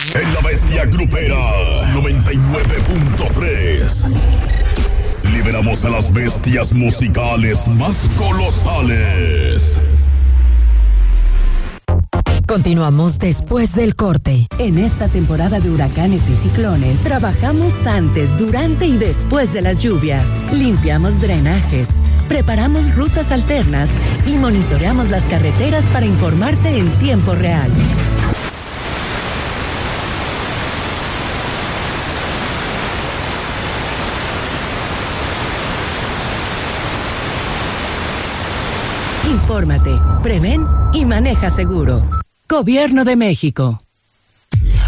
En la Bestia Grupera 99.3 liberamos a las bestias musicales más colosales. Continuamos después del corte. En esta temporada de huracanes y ciclones, trabajamos antes, durante y después de las lluvias. Limpiamos drenajes, preparamos rutas alternas y monitoreamos las carreteras para informarte en tiempo real. Infórmate, prevén y maneja seguro. Gobierno de México.